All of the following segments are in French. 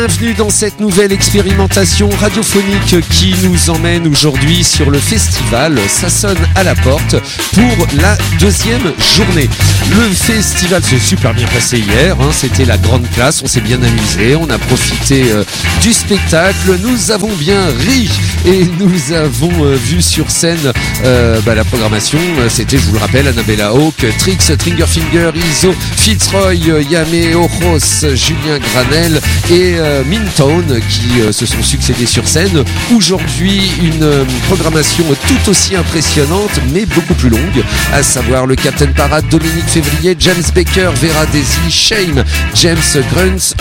Bienvenue dans cette nouvelle expérimentation radiophonique qui nous emmène aujourd'hui sur le festival Ça sonne à la porte pour la deuxième journée. Le festival s'est super bien passé hier, c'était la grande classe, on s'est bien amusé, on a profité du spectacle, nous avons bien ri et nous avons vu sur scène la programmation, c'était, je vous le rappelle, Annabella Hawke, Trix, Triggerfinger, Iso, Fitzroy, Yame Ojos, Julien Granel et Mintown qui se sont succédés sur scène. Aujourd'hui, une programmation tout aussi impressionnante mais beaucoup plus longue, à savoir le Captain Parade, Dominique Février, James Baker, Vera Daisy, Shame, James Grunts,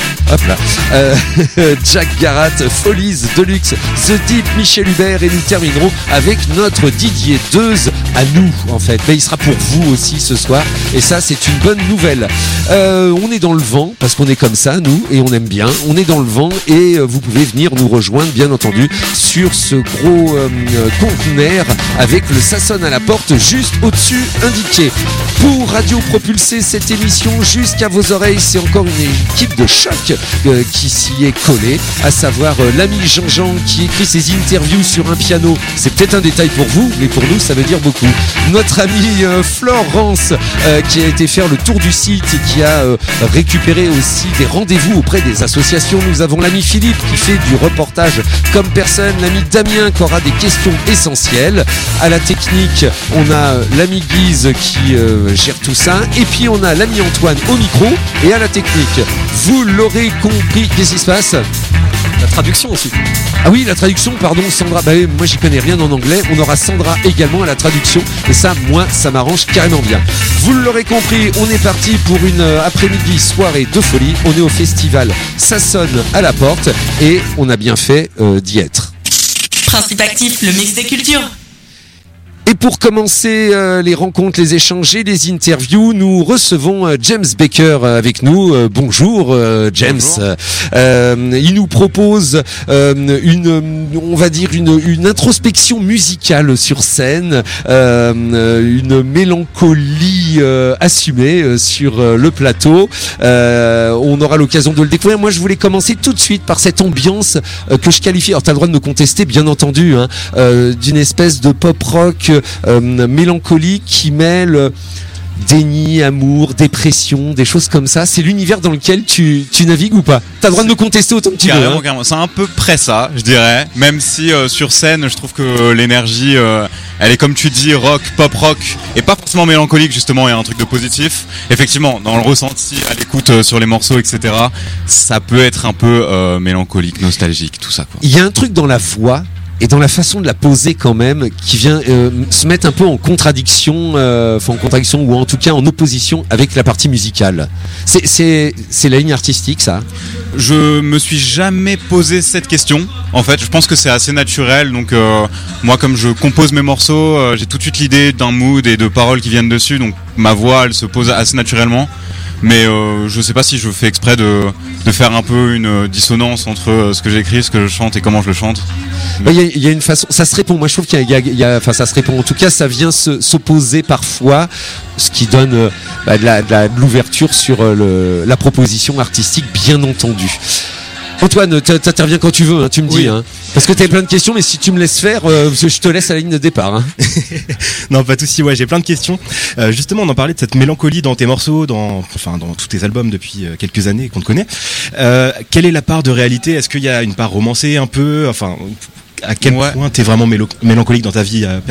Jack Garat, Follies, Deluxe, The Deep, Michel Hubert, et nous terminerons avec notre Didier Deuze à nous en fait. Mais il sera pour vous aussi ce soir et ça c'est une bonne nouvelle. On est dans le vent parce qu'on est comme ça nous et on aime bien, on est dans le vent et vous pouvez venir nous rejoindre bien entendu sur ce gros conteneur avec le Ça sonne à la porte juste au-dessus indiqué. Pour Radio propulser cette émission jusqu'à vos oreilles, c'est encore une équipe de choc qui s'y est collée, à savoir l'ami Jean-Jean qui écrit ses interviews sur un piano. C'est peut-être un détail pour vous, mais pour nous ça veut dire beaucoup. Notre ami Florence qui a été faire le tour du site et qui a récupéré aussi des rendez-vous auprès des associations. Nous avons l'ami Philippe qui fait du reportage comme personne, l'ami Damien qui aura des questions essentielles. À la technique, on a l'ami Guise qui gère tout ça, et puis on a l'ami Antoine au micro et à la technique. Vous l'aurez compris, qu'est-ce qui se passe ? La traduction aussi. Ah oui, la traduction, pardon, Sandra. Moi, j'y connais rien en anglais. On aura Sandra également à la traduction. Et ça, moi, ça m'arrange carrément bien. Vous l'aurez compris, on est parti pour une après-midi soirée de folie. On est au festival Ça sonne à la porte et on a bien fait d'y être. Principe actif, le mix des cultures. Et pour commencer les rencontres, les échanges et les interviews, nous recevons James Baker avec nous. Bonjour James. Bonjour. Il nous propose une introspection musicale sur scène, une mélancolie assumée sur le plateau. On aura l'occasion de le découvrir. Moi, je voulais commencer tout de suite par cette ambiance que je qualifie, alors tu as le droit de me contester bien entendu, d'une espèce de pop rock mélancolique qui mêle déni, amour, dépression, des choses comme ça. C'est l'univers dans lequel tu navigues ou pas ? T'as le droit de me contester autant que tu veux. Carrément. C'est un peu près ça, je dirais. Même si sur scène, je trouve que l'énergie, elle est comme tu dis, rock, pop rock, et pas forcément mélancolique justement. Il y a un truc de positif. Effectivement, dans le ressenti, à l'écoute sur les morceaux, etc. Ça peut être un peu mélancolique, nostalgique, tout ça, quoi. Il y a un truc dans la voix et dans la façon de la poser quand même, qui vient se mettre un peu en contradiction, ou en tout cas en opposition avec la partie musicale. C'est la ligne artistique, ça ? Je me suis jamais posé cette question. En fait, je pense que c'est assez naturel. Donc moi, comme je compose mes morceaux, j'ai tout de suite l'idée d'un mood et de paroles qui viennent dessus. Donc ma voix, elle se pose assez naturellement. Mais je sais pas si je fais exprès de faire un peu une dissonance entre ce que j'écris, ce que je chante et comment je le chante. Il y a une façon, ça se répond. Moi, je trouve ça se répond. En tout cas, ça vient s'opposer parfois, ce qui donne de l'ouverture sur la proposition artistique, bien entendu. Antoine, t'interviens quand tu veux, tu me dis. Oui. Parce que t'avais plein de questions, mais si tu me laisses faire, je te laisse à la ligne de départ. Non, pas de souci. Ouais, j'ai plein de questions. Justement, on en parlait de cette mélancolie dans tes morceaux, dans tous tes albums depuis quelques années qu'on te connaît. Quelle est la part de réalité ? Est-ce qu'il y a une part romancée un peu ? Enfin, à quel point t'es vraiment mélancolique dans ta vie perso ?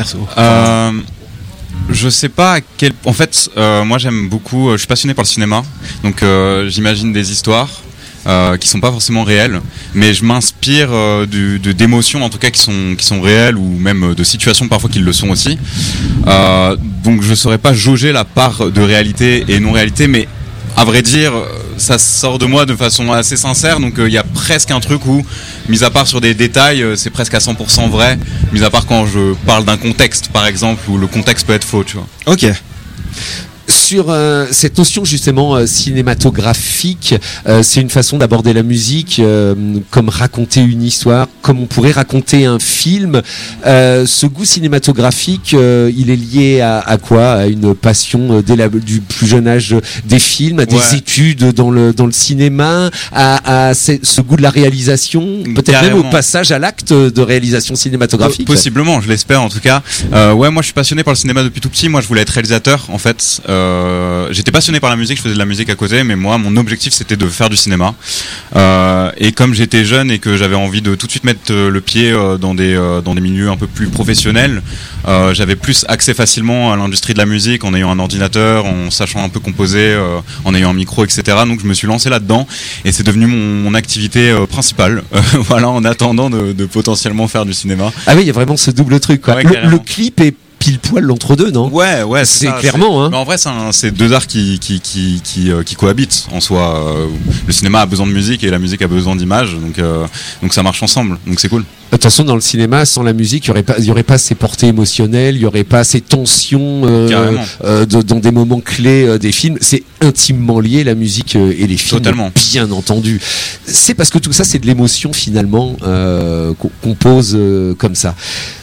Je sais pas à quel. En fait, moi j'aime beaucoup. Je suis passionné par le cinéma, donc j'imagine des histoires. Qui sont pas forcément réelles, mais je m'inspire d'émotions en tout cas qui sont réelles, ou même de situations parfois qui le sont aussi. Donc je saurais pas jauger la part de réalité et non réalité, mais à vrai dire ça sort de moi de façon assez sincère. Donc il y a presque un truc où, mis à part sur des détails, c'est presque à 100% vrai, mis à part quand je parle d'un contexte par exemple, où le contexte peut être faux, tu vois. Ok. Sur cette notion justement cinématographique, c'est une façon d'aborder la musique comme raconter une histoire, comme on pourrait raconter un film. Ce goût cinématographique, il est lié à quoi? À une passion du plus jeune âge des films, à des études dans le cinéma, à ce goût de la réalisation, peut-être Carrément. même au passage à l'acte de réalisation cinématographique. Possiblement, je l'espère en tout cas. Moi je suis passionné par le cinéma depuis tout petit. Moi je voulais être réalisateur en fait. J'étais passionné par la musique, je faisais de la musique à côté, mais moi mon objectif c'était de faire du cinéma. Et comme j'étais jeune et que j'avais envie de tout de suite mettre le pied dans des milieux un peu plus professionnels, j'avais plus accès facilement à l'industrie de la musique en ayant un ordinateur, en sachant un peu composer, en ayant un micro, etc. Donc je me suis lancé là-dedans et c'est devenu mon activité principale. Voilà, en attendant de potentiellement faire du cinéma. Ah oui, il y a vraiment ce double truc, quoi. Ouais, Le clip est pile poil l'entre-deux, non? Ouais, c'est ça, clairement. Mais en vrai, c'est deux arts qui cohabitent en soi. Le cinéma a besoin de musique et la musique a besoin d'images, donc ça marche ensemble. Donc c'est cool. Attention, dans le cinéma, sans la musique, il y aurait pas ces portées émotionnelles, il y aurait pas ces tensions dans des moments clés des films. C'est intimement lié, la musique et les films. Totalement. Bien entendu. C'est parce que tout ça, c'est de l'émotion finalement qu'on pose comme ça.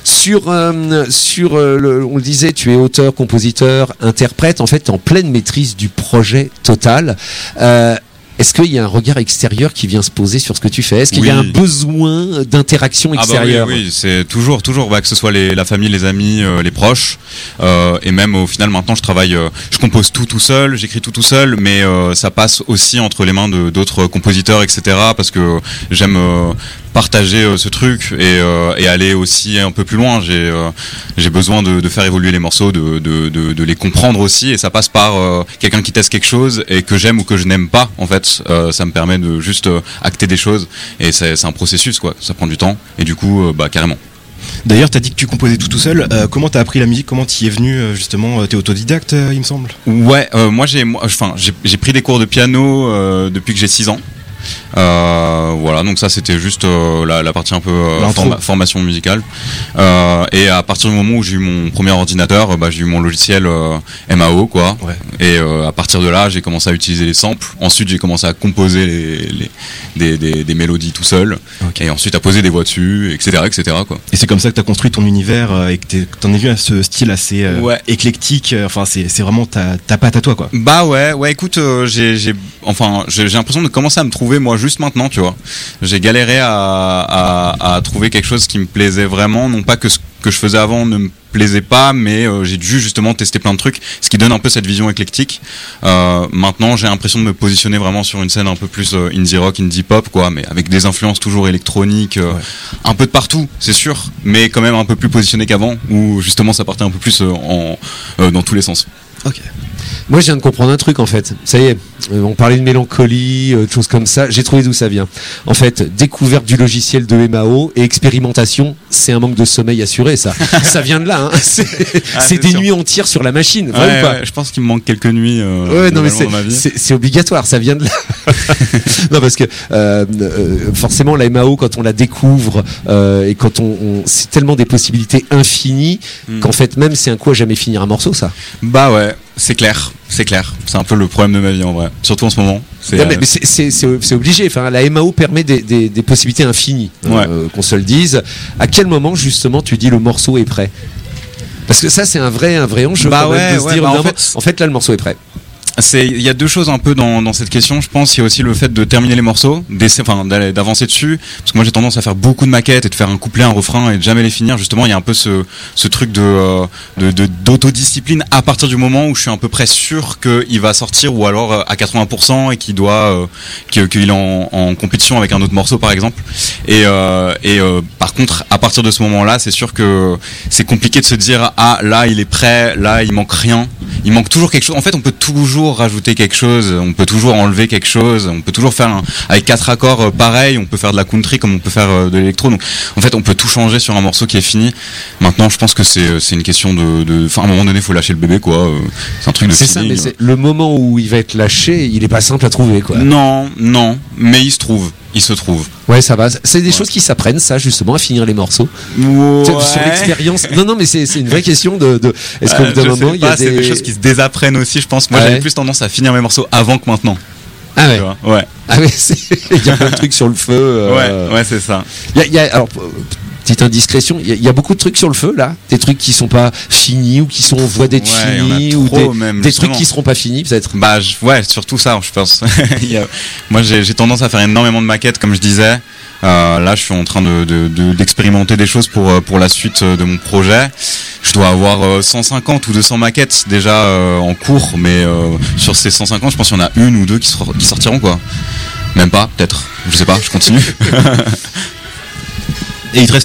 On le disait, tu es auteur, compositeur, interprète. En fait, t'es en pleine maîtrise du projet total. Est-ce qu'il y a un regard extérieur qui vient se poser sur ce que tu fais? Est-ce qu'il y a un besoin d'interaction extérieure? Oui, c'est toujours, que ce soit la famille, les amis, les proches, et même au final maintenant je compose tout seul, j'écris tout seul, mais ça passe aussi entre les mains d'autres compositeurs, etc. Parce que j'aime partager ce truc et aller aussi un peu plus loin. J'ai besoin de faire évoluer les morceaux, de les comprendre aussi, et ça passe par quelqu'un qui teste quelque chose et que j'aime ou que je n'aime pas en fait. Ça me permet de juste acter des choses et c'est un processus quoi, ça prend du temps et du coup carrément. D'ailleurs, t'as dit que tu composais tout seul. Comment t'as appris la musique? Comment t'y es venu justement? T'es autodidacte, il me semble. Ouais, moi j'ai pris des cours de piano depuis que j'ai 6 ans. Voilà, donc ça c'était juste la partie un peu formation musicale. Et à partir du moment où j'ai eu mon premier ordinateur, j'ai eu mon logiciel MAO quoi. Ouais. Et à partir de là, j'ai commencé à utiliser les samples. Ensuite, j'ai commencé à composer des mélodies tout seul. Okay. Et ensuite à poser des voix dessus, etc., quoi. Et c'est comme ça que t'as construit ton univers et que t'en es venu à ce style assez éclectique. Enfin, c'est vraiment ta patte à toi quoi. Bah ouais. Écoute, j'ai l'impression de commencer à me trouver moi juste maintenant, tu vois. J'ai galéré à trouver quelque chose qui me plaisait vraiment, non pas que ce que je faisais avant ne me plaisait pas, mais j'ai dû justement tester plein de trucs, ce qui donne un peu cette vision éclectique. Maintenant, j'ai l'impression de me positionner vraiment sur une scène un peu plus indie rock, indie pop, quoi, mais avec des influences toujours électroniques, un peu de partout, c'est sûr, mais quand même un peu plus positionné qu'avant, où justement ça partait un peu plus dans tous les sens. Ok. Moi, je viens de comprendre un truc en fait. Ça y est, on parlait de mélancolie, de choses comme ça. J'ai trouvé d'où ça vient. En fait, découverte du logiciel de MAO et expérimentation, c'est un manque de sommeil assuré, ça. Ça vient de là. Hein. C'est des nuits entières sur la machine. Vrai ou pas? Je pense qu'il me manque quelques nuits. Non mais c'est obligatoire. Ça vient de là. Non parce que forcément la MAO quand on la découvre et quand c'est tellement des possibilités infinies qu'en fait même c'est un coup à jamais finir un morceau, ça. Bah ouais. C'est clair. C'est un peu le problème de ma vie en vrai, surtout en ce moment. C'est obligé. Enfin, la MAO permet des possibilités infinies, qu'on se le dise. À quel moment justement tu dis le morceau est prêt? Parce que ça c'est un vrai enjeu de se dire en fait là le morceau est prêt. Il y a deux choses un peu dans cette question, je pense. Il y a aussi le fait de terminer les morceaux, d'avancer dessus. Parce que moi j'ai tendance à faire beaucoup de maquettes et de faire un couplet, un refrain et de jamais les finir. Justement, il y a un peu ce truc d'autodiscipline à partir du moment où je suis à peu près sûr qu'il va sortir, ou alors à 80% et qu'il est en compétition avec un autre morceau par exemple. Et par contre, à partir de ce moment-là, c'est sûr que c'est compliqué de se dire là il est prêt, là il manque rien. Il manque toujours quelque chose. En fait, on peut toujours rajouter quelque chose, on peut toujours enlever quelque chose, on peut toujours faire avec 4 accords pareil, on peut faire de la country comme on peut faire de l'électro. Donc en fait on peut tout changer sur un morceau qui est fini. Maintenant je pense que c'est une question à un moment donné il faut lâcher le bébé quoi. C'est un truc de feeling. C'est ça, mais c'est le moment où il va être lâché, il est pas simple à trouver quoi. Non, mais il se trouve. il se trouve. Ouais, ça va. C'est des choses qui s'apprennent, ça, justement, à finir les morceaux. Ouais. Sur l'expérience. Non, mais c'est une vraie question de est-ce qu'au bout d'un moment, il y a c'est des choses qui se désapprennent aussi, je pense. Moi, j'avais plus tendance à finir mes morceaux avant que maintenant. Ah ouais. Ouais. Ah mais il y a plein de trucs sur le feu. Ouais, c'est ça. Alors, petite indiscrétion, il y a beaucoup de trucs sur le feu là, des trucs qui sont pas finis ou qui sont en voie d'être finis ou des trucs qui seront pas finis peut-être. Bah ouais, surtout ça, je pense. Moi, j'ai tendance à faire énormément de maquettes, comme je disais. Là, je suis en train d'expérimenter des choses pour la suite de mon projet. Je dois avoir 150 ou 200 maquettes déjà en cours, mais sur ces 150, je pense qu'il y en a une ou deux qui sortiront quoi. Même pas, peut-être. Je sais pas, je continue. Et il te reste